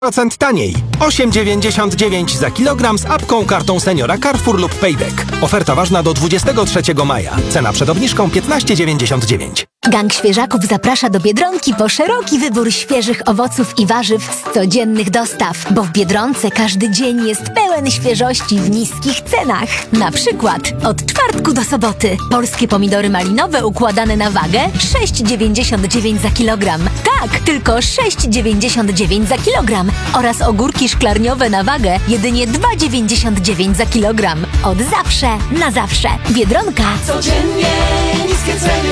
10% taniej. 8,99 za kilogram z apką, kartą seniora Carrefour lub Payback. Oferta ważna do 23 maja. Cena przed obniżką 15,99. Gang Świeżaków zaprasza do Biedronki po szeroki wybór świeżych owoców i warzyw z codziennych dostaw, bo w Biedronce każdy dzień jest pełen świeżości w niskich cenach. Na przykład od czwartku do soboty polskie pomidory malinowe układane na wagę 6,99 za kilogram. Tak, tylko 6,99 za kilogram. Oraz ogórki szklarniowe na wagę jedynie 2,99 za kilogram. Od zawsze na zawsze. Biedronka. Codziennie niskie ceny.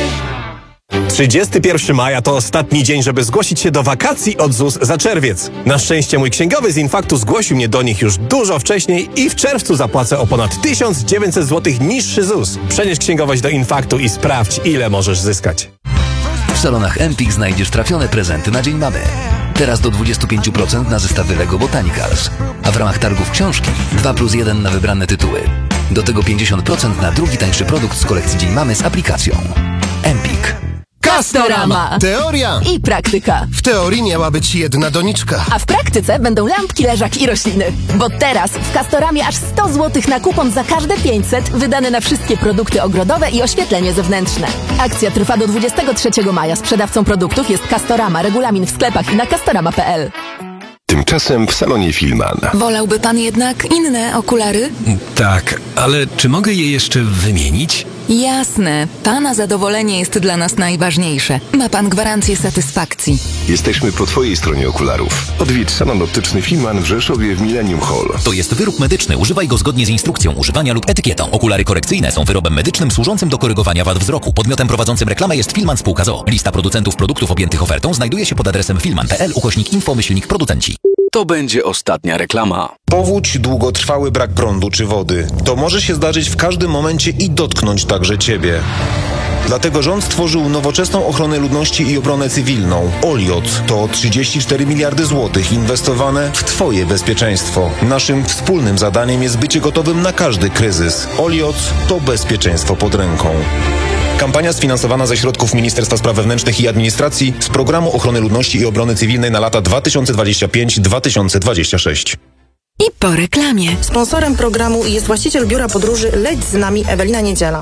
31 maja to ostatni dzień, żeby zgłosić się do wakacji od ZUS za czerwiec. Na szczęście mój księgowy z Infaktu zgłosił mnie do nich już dużo wcześniej i w czerwcu zapłacę o ponad 1900 zł niższy ZUS. Przenieś księgowość do Infaktu i sprawdź, ile możesz zyskać. W salonach Empik znajdziesz trafione prezenty na Dzień Mamy. Teraz do 25% na zestawy Lego Botanicals. A w ramach targów książki 2+1 na wybrane tytuły. Do tego 50% na drugi tańszy produkt z kolekcji Dzień Mamy z aplikacją. Empik. Castorama. Teoria I praktyka. W teorii miała być jedna doniczka. A w praktyce będą lampki, leżak i rośliny. Bo teraz w Castoramie aż 100 zł na kupon za każde 500 wydane na wszystkie produkty ogrodowe i oświetlenie zewnętrzne. Akcja trwa do 23 maja. Sprzedawcą produktów jest Castorama. Regulamin w sklepach i na castorama.pl. Tymczasem w salonie Filman. Wolałby pan jednak inne okulary? Tak, ale czy mogę je jeszcze wymienić? Jasne. Pana zadowolenie jest dla nas najważniejsze. Ma pan gwarancję satysfakcji. Jesteśmy po twojej stronie okularów. Odwiedź salon optyczny Filman w Rzeszowie w Millennium Hall. To jest wyrób medyczny. Używaj go zgodnie z instrukcją używania lub etykietą. Okulary korekcyjne są wyrobem medycznym służącym do korygowania wad wzroku. Podmiotem prowadzącym reklamę jest Filman Spółka z o.o. Lista producentów produktów objętych ofertą znajduje się pod adresem filman.pl/info-producenci. To będzie ostatnia reklama. Powódź, długotrwały brak prądu czy wody. To może się zdarzyć w każdym momencie i dotknąć także Ciebie. Dlatego rząd stworzył nowoczesną ochronę ludności i obronę cywilną. OLIOC to 34 miliardy złotych inwestowane w Twoje bezpieczeństwo. Naszym wspólnym zadaniem jest bycie gotowym na każdy kryzys. OLIOC to bezpieczeństwo pod ręką. Kampania sfinansowana ze środków Ministerstwa Spraw Wewnętrznych i Administracji z Programu Ochrony Ludności i Obrony Cywilnej na lata 2025-2026. I po reklamie. Sponsorem programu jest właściciel biura podróży Leć z nami Ewelina Niedziela.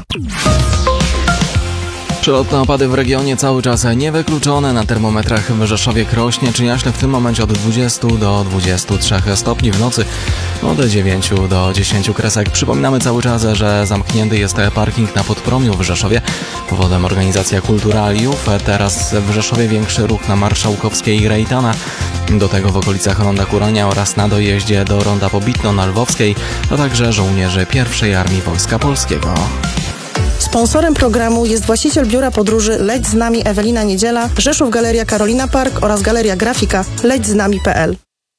Przelotne opady w regionie cały czas niewykluczone. Na termometrach w Rzeszowie, Krośnie czy Jaśle w tym momencie od 20 do 23 stopni. W nocy od 9 do 10 kresek. Przypominamy cały czas, że zamknięty jest parking na Podpromiu w Rzeszowie. Powodem organizacja Kulturaliów. Teraz w Rzeszowie większy ruch na Marszałkowskiej i Rejtana. Do tego w okolicach Ronda Kuronia oraz na dojeździe do Ronda Pobitno na Lwowskiej, a także żołnierze I Armii Wojska Polskiego. Sponsorem programu jest właściciel biura podróży Leć z nami Ewelina Niedziela, Rzeszów Galeria Karolina Park oraz Galeria Grafika lećznami.pl.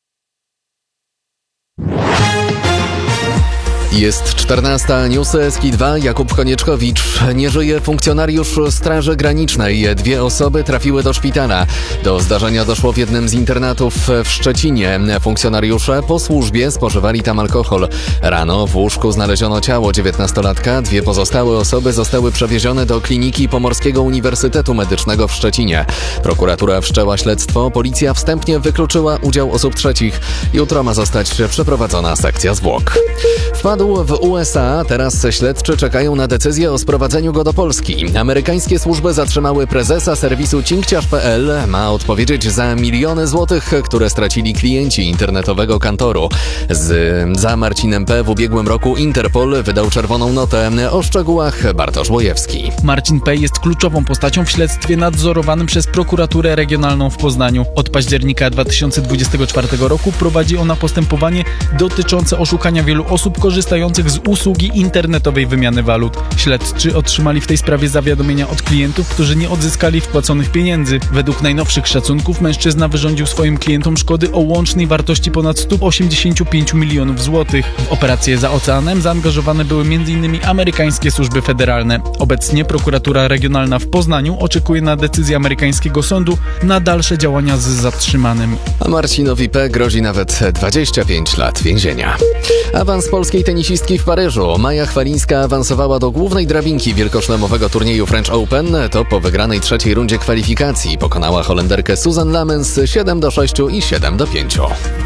Jest 14, newsy SK2, Jakub Konieczkowicz. Nie żyje funkcjonariusz Straży Granicznej. 2 osoby trafiły do szpitala. Do zdarzenia doszło w jednym z internatów w Szczecinie. Funkcjonariusze po służbie spożywali tam alkohol. Rano w łóżku znaleziono ciało 19-latka. 2 pozostałe osoby zostały przewiezione do Kliniki Pomorskiego Uniwersytetu Medycznego w Szczecinie. Prokuratura wszczęła śledztwo. Policja wstępnie wykluczyła udział osób trzecich. Jutro ma zostać przeprowadzona sekcja zwłok. Wpadł w USA, teraz śledczy czekają na decyzję o sprowadzeniu go do Polski. Amerykańskie służby zatrzymały prezesa serwisu cinkciarz.pl. Ma odpowiedzieć za miliony złotych, które stracili klienci internetowego kantoru. Za Marcinem P. w ubiegłym roku Interpol wydał czerwoną notę. O szczegółach Bartosz Łojewski. Marcin P. jest kluczową postacią w śledztwie nadzorowanym przez prokuraturę regionalną w Poznaniu. Od października 2024 roku prowadzi ona postępowanie dotyczące oszukania wielu osób korzystających z usługi internetowej wymiany walut. Śledczy otrzymali w tej sprawie zawiadomienia od klientów, którzy nie odzyskali wpłaconych pieniędzy. Według najnowszych szacunków mężczyzna wyrządził swoim klientom szkody o łącznej wartości ponad 185 milionów złotych. W operację za oceanem zaangażowane były m.in. amerykańskie służby federalne. Obecnie prokuratura regionalna w Poznaniu oczekuje na decyzję amerykańskiego sądu na dalsze działania z zatrzymanym. A Marcinowi P. grozi nawet 25 lat więzienia. Awans polskiej tenisistki w Paryżu. Maja Chwalińska awansowała do głównej drabinki wielkoszlemowego turnieju French Open. To po wygranej 3. rundzie kwalifikacji pokonała Holenderkę Suzanne Lamens 7-6 i 7-5.